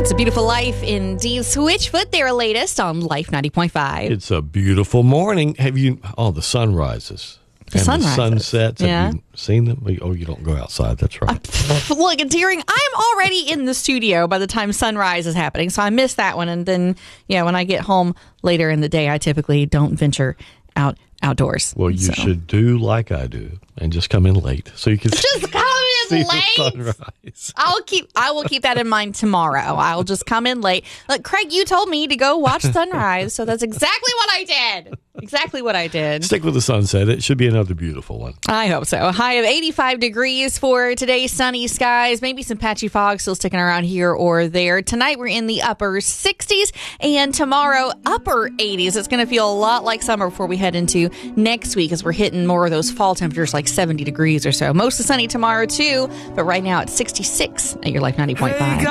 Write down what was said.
It's a Beautiful Life in Dee Switchfoot, their latest on Life 90.5. It's a beautiful morning. The sunrises. The sunrises. The sunsets. Yeah. Have you seen them? Oh, you don't go outside. That's right. Look, I'm already in the studio by the time sunrise is happening, so I missed that one. And then, when I get home later in the day, I typically don't venture outdoors. Well, you should do like I do and just come in late so you can just come in see late. the sunrise. I will keep that in mind tomorrow. I'll just come in late. Look, Craig, you told me to go watch sunrise, so that's exactly what I did. Exactly what I did. Stick with the sunset. It should be another beautiful one. I hope so. A high of 85 degrees for today. Sunny skies. Maybe some patchy fog still sticking around here or there. Tonight we're in the upper 60s, and tomorrow upper 80s. It's going to feel a lot like summer before we head into next week as we're hitting more of those fall temperatures like 70 degrees or so. Mostly sunny tomorrow too, but right now it's 66 at your Life 90.5.